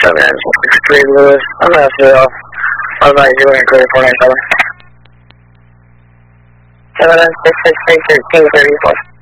763 Lewis. I'm going to say off. I'll advise you and clear 497. 79663 1334.